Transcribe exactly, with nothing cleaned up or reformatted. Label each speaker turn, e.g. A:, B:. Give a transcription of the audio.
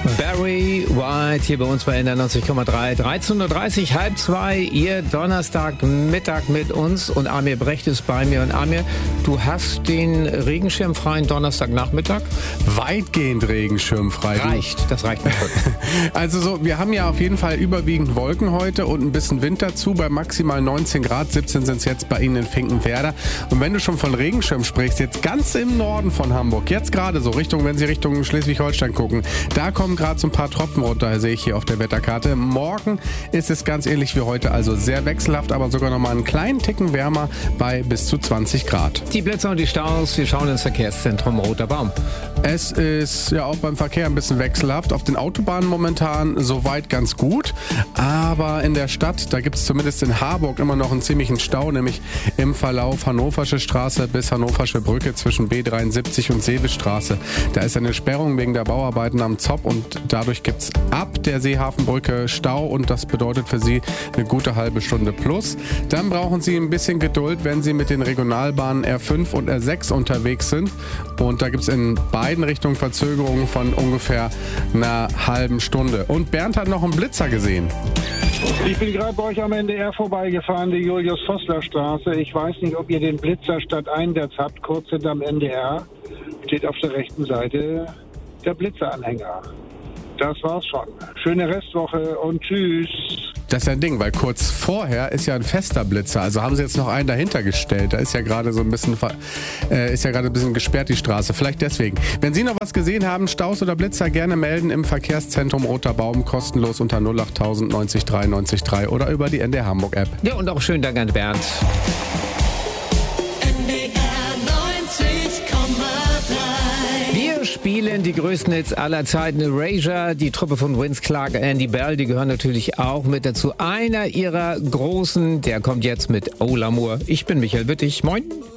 A: Barry White hier bei uns bei N R neunzig Komma drei. dreizehn Uhr dreißig, halb zwei, ihr Donnerstagmittag mit uns und Amir Brecht ist bei mir. Und Amir, du hast den regenschirmfreien Donnerstagnachmittag?
B: Weitgehend regenschirmfrei.
A: Reicht, das reicht mir schon.
B: Also so, wir haben ja auf jeden Fall überwiegend Wolken heute und ein bisschen Wind dazu. Bei maximal neunzehn Grad, siebzehn sind es jetzt bei Ihnen in Finkenwerder. Und wenn du schon von Regenschirm sprichst, jetzt ganz im Norden von Hamburg, jetzt gerade so Richtung, wenn Sie Richtung Schleswig-Holstein gucken, da kommen gerade so ein paar Tropfen runter, sehe ich hier auf der Wetterkarte. Morgen ist es ganz ähnlich wie heute, also sehr wechselhaft, aber sogar noch mal einen kleinen Ticken wärmer bei bis zu zwanzig Grad.
A: Die Blitzer und die Staus, wir schauen ins Verkehrszentrum Roter Baum.
B: Es ist ja auch beim Verkehr ein bisschen wechselhaft. Auf den Autobahnen momentan soweit ganz gut, aber in der Stadt, da gibt es zumindest in Harburg immer noch einen ziemlichen Stau, nämlich im Verlauf Hannoversche Straße bis Hannoversche Brücke zwischen B dreiundsiebzig und Seewischstraße. Da ist eine Sperrung wegen der Bauarbeiten am Zopp und dadurch gibt es ab der Seehafenbrücke Stau und das bedeutet für Sie eine gute halbe Stunde plus. Dann brauchen Sie ein bisschen Geduld, wenn Sie mit den Regionalbahnen R fünf und R sechs unterwegs sind und da gibt es in beiden Richtungen Verzögerungen von ungefähr einer halben Stunde. Und Bernd hat noch einen Blitzer gesehen.
C: Ich bin gerade bei euch am N D R vorbeigefahren, die Julius-Vossler-Straße. Ich weiß nicht, ob ihr den Blitzer statt Einsatz habt. Kurz hinterm N D R steht auf der rechten Seite der Blitzeranhänger. Das war's schon. Schöne Restwoche und tschüss.
B: Das ist ja ein Ding, weil kurz vorher ist ja ein fester Blitzer. Also haben sie jetzt noch einen dahinter gestellt. Da ist ja gerade so ein bisschen äh, ist ja gerade ein bisschen gesperrt die Straße. Vielleicht deswegen. Wenn Sie noch was gesehen haben, Staus oder Blitzer, gerne melden im Verkehrszentrum Roter Baum, kostenlos unter null acht tausend neunzig drei neunzig drei oder über die N D R Hamburg App.
A: Ja, und auch schönen Dank an Bernd. Wir spielen die größten Hits aller Zeiten. Erasure, die Truppe von Vince Clarke, Andy Bell, die gehören natürlich auch mit dazu. Einer ihrer großen, der kommt jetzt mit Oh L'Amour. Ich bin Michael Wittig. Moin.